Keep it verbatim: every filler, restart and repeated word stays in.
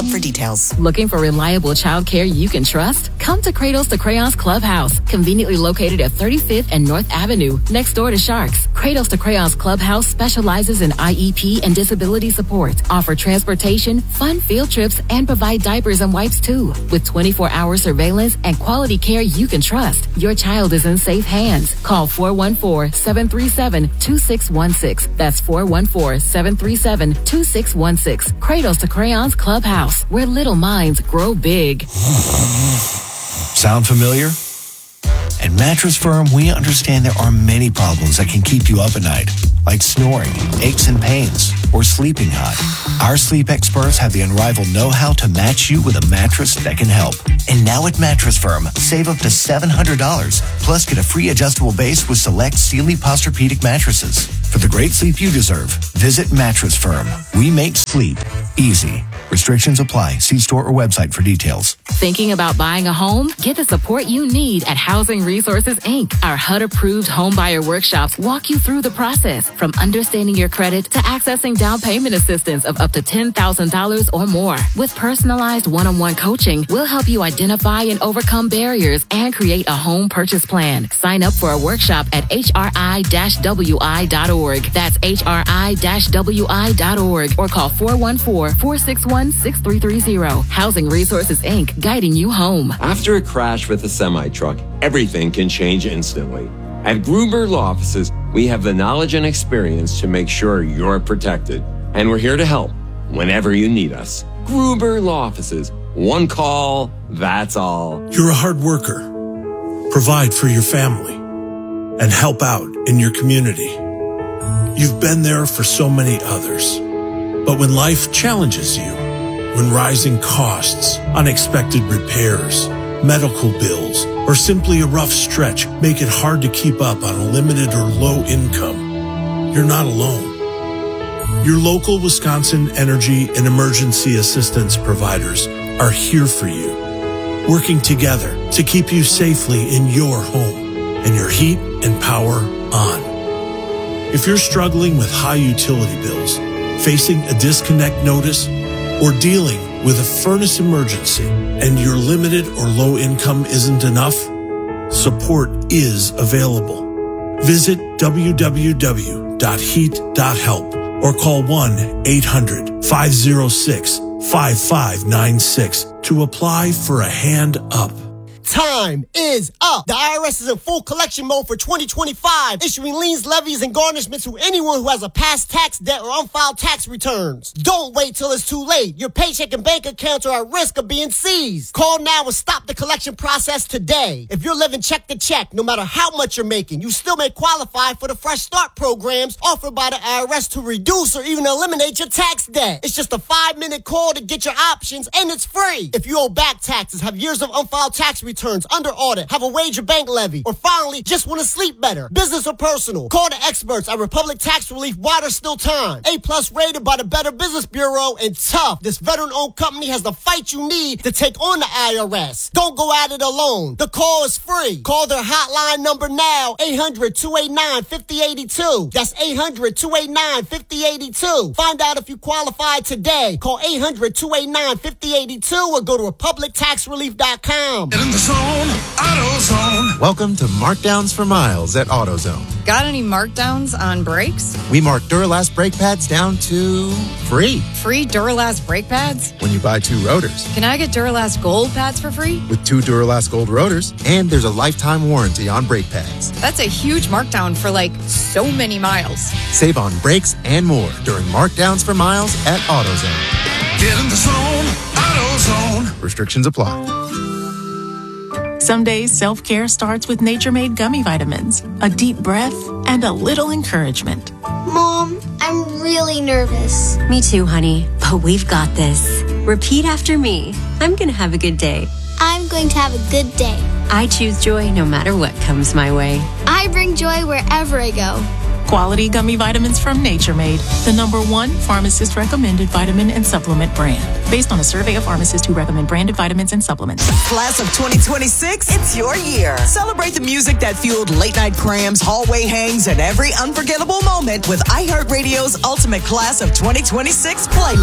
Club for details. Looking for reliable childcare you can trust? Come to Cradles to Crayons Clubhouse, conveniently located at thirty-fifth and North Avenue, next door to Sharks. Cradles to Crayons Clubhouse specializes in I E P and disability support, offer transportation, fun field trips, and provide diapers and wipes too. With twenty-four hour surveillance and quality care you can trust, your child is in safe hands. Call four one four, seven three seven, two six one six. That's four one four, seven three seven, two six one six. Cradles to Crayons Clubhouse, where little minds grow big. Sound familiar? At Mattress Firm, we understand there are many problems that can keep you up at night, like snoring, aches and pains, or sleeping hot. Our sleep experts have the unrivaled know-how to match you with a mattress that can help. And now at Mattress Firm, save up to seven hundred dollars, plus get a free adjustable base with select Sealy Posturepedic mattresses. For the great sleep you deserve, visit Mattress Firm. We make sleep easy. Restrictions apply. See store or website for details. Thinking about buying a home? Get the support you need at Housing Resources, Incorporated. Our H U D-approved home buyer workshops walk you through the process, from understanding your credit to accessing down payment assistance of up to ten thousand dollars or more. With personalized one-on-one coaching, we'll help you identify and overcome barriers and create a home purchase plan. Sign up for a workshop at H R I W I dot org. That's H R I W I dot org, or call four one four, four six one, six three three zero. Housing Resources, Incorporated, guiding you home. After a crash with a semi-truck, everything can change instantly. At Gruber Law Offices, we have the knowledge and experience to make sure you're protected. And we're here to help whenever you need us. Gruber Law Offices. One call, that's all. You're a hard worker. Provide for your family and help out in your community. You've been there for so many others. But when life challenges you, when rising costs, unexpected repairs, medical bills, or simply a rough stretch make it hard to keep up on a limited or low income, you're not alone. Your local Wisconsin energy and emergency assistance providers are here for you, working together to keep you safely in your home and your heat and power on. If you're struggling with high utility bills, facing a disconnect notice, or dealing with a furnace emergency and your limited or low income isn't enough, support is available. Visit w w w dot heat dot help or call one eight hundred, five oh six, five five nine six to apply for a hand up. Time is up. The I R S is in full collection mode for twenty twenty-five, issuing liens, levies, and garnishments to anyone who has a past tax debt or unfiled tax returns. Don't wait till it's too late. Your paycheck and bank accounts are at risk of being seized. Call now and stop the collection process today. If you're living check to check, no matter how much you're making, you still may qualify for the Fresh Start programs offered by the I R S to reduce or even eliminate your tax debt. It's just a five-minute call to get your options, and it's free. If you owe back taxes, have years of unfiled tax returns, under audit, have a wage or bank levy, or finally just want to sleep better, business or personal, call the experts at Republic Tax Relief while there's still time. A plus rated by the Better Business Bureau, and tough. This veteran-owned company has the fight you need to take on the I R S. Don't go at it alone. The call is free. Call their hotline number now, eight hundred, two eight nine, five oh eight two. That's eight hundred, two eight nine, five oh eight two. Find out if you qualify today. Call eight hundred, two eight nine, five oh eight two or go to republic tax relief dot com. Get in the zone, AutoZone. Welcome to Markdowns for Miles at AutoZone. Got any markdowns on brakes? We mark Duralast brake pads down to free. Free Duralast brake pads? When you buy two rotors. Can I get Duralast Gold pads for free? With two Duralast Gold rotors, and there's a lifetime warranty on brake pads. That's a huge markdown for like so many miles. Save on brakes and more during Markdowns for Miles at AutoZone. Get in the zone, AutoZone. Restrictions apply. Some days, self-care starts with Nature Made gummy vitamins, a deep breath, and a little encouragement. Mom, I'm really nervous. Me too, honey, but we've got this. Repeat after me. I'm going to have a good day. I'm going to have a good day. I choose joy no matter what comes my way. I bring joy wherever I go. Quality gummy vitamins from Nature Made, the number one pharmacist-recommended vitamin and supplement brand. Based on a survey of pharmacists who recommend branded vitamins and supplements. Class of twenty twenty-six, it's your year. Celebrate the music that fueled late-night crams, hallway hangs, and every unforgettable moment with iHeartRadio's Ultimate Class of twenty twenty-six playlist.